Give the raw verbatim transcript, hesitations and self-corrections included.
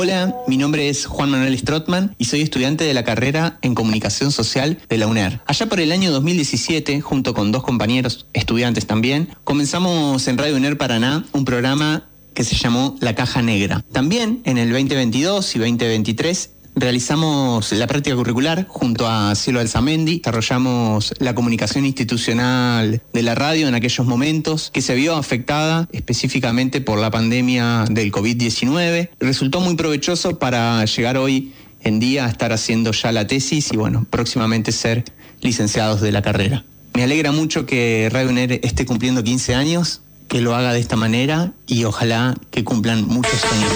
Hola, mi nombre es Juan Manuel Strothman y soy estudiante de la carrera en Comunicación Social de la UNER. Allá por el año dos mil diecisiete, junto con dos compañeros estudiantes también, comenzamos en Radio UNER Paraná un programa que se llamó La Caja Negra. También en el veinte veintidós y veinte veintitrés realizamos la práctica curricular junto a Cielo Alzamendi, desarrollamos la comunicación institucional de la radio en aquellos momentos que se vio afectada específicamente por la pandemia del covid diecinueve. Resultó muy provechoso para llegar hoy en día a estar haciendo ya la tesis y bueno, próximamente ser licenciados de la carrera. Me alegra mucho que Radio UNER esté cumpliendo quince años, que lo haga de esta manera y ojalá que cumplan muchos años.